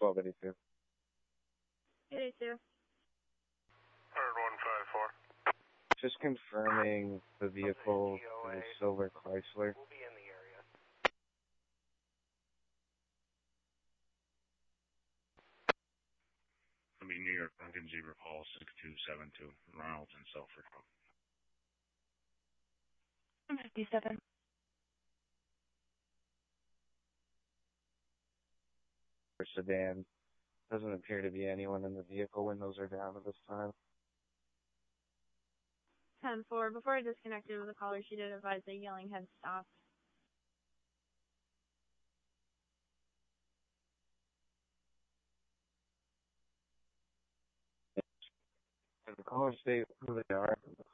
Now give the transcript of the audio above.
1282. 882. Bird 154. Just confirming the vehicle is a silver Chrysler. We'll be in the area. It'll be New York Lincoln Zebra Paul 6272, Ronald and Selford. 57. For sedan. Doesn't appear to be anyone in the vehicle. Windows are down at this time. 10-4. Before I disconnected with the caller, she did advise the yelling had stopped. Can the caller state who they are?